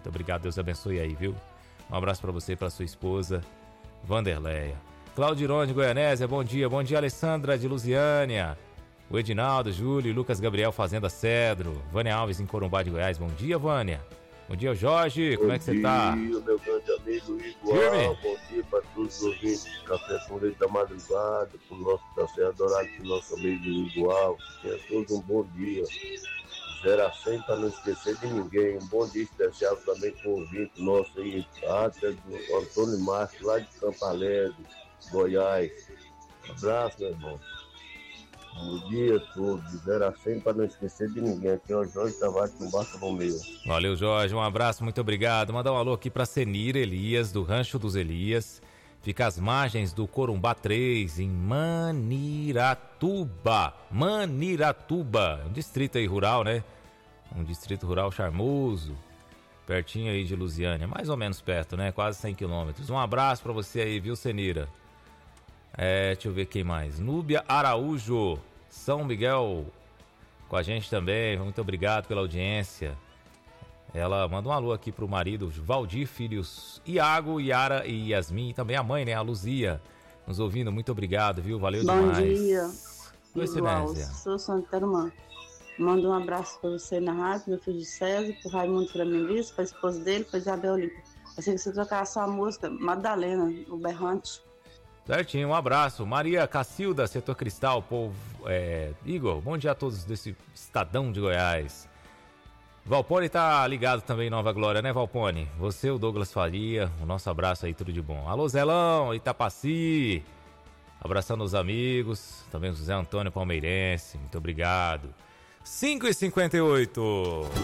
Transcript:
Muito obrigado, Deus abençoe aí, viu? Um abraço pra você e pra sua esposa, Vanderleia. Claudirone de Goianésia, bom dia. Bom dia, Alessandra de Lusiânia. O Edinaldo, Júlio, Lucas Gabriel, Fazenda Cedro. Vânia Alves em Corumbá de Goiás. Bom dia, Vânia. Bom dia, Jorge. Como é que você tá? Bom dia, meu grande amigo Igual. Bom dia para todos os ouvintes do Café com Leite da Madrugada, para o nosso café adorado, para o nosso amigo Igual. Tenha todos um bom dia. 0 a 100 para não esquecer de ninguém. Um bom dia especial também com o ouvinte nosso aí, até do Antônio Márcio, lá de Campo Alegre, Goiás. Abraço, meu irmão. Bom dia todo, de 0 a 100 para não esquecer de ninguém. Aqui é o Jorge Tavares com Barca Romeu. Valeu, Jorge, um abraço, muito obrigado. Mandar um alô aqui para Senira Elias, do Rancho dos Elias. Fica às margens do Corumbá 3, em Maniratuba. Maniratuba, um distrito aí rural, né? Um distrito rural charmoso, pertinho aí de Lusiânia, mais ou menos perto, né? Quase 100 quilômetros. Um abraço para você aí, viu, Senira? Deixa eu ver quem mais. Núbia Araújo, São Miguel, com a gente também. Muito obrigado pela audiência. Ela manda um alô aqui pro marido Valdir, filhos Iago, Yara e Yasmin. E também a mãe, né? A Luzia, nos ouvindo. Muito obrigado, viu? Valeu demais. Bom dia. Oi, Sinésia. Sou Santa Irmã. Mando um abraço para você na rádio, meu filho César, pro Raimundo Flamenguista, pra esposa dele, pra Isabel Olímpia. Achei que você tocar a sua música, Madalena, o Berrante. Certinho, um abraço. Maria Cacilda, Setor Cristal, povo. Igor, bom dia a todos desse Estadão de Goiás. Valpone tá ligado também em Nova Glória, né, Valpone? Você, o Douglas Faria, o nosso abraço aí, tudo de bom. Alô, Zelão, Itapaci. Abraçando os amigos, também o José Antônio Palmeirense, muito obrigado. 5h58.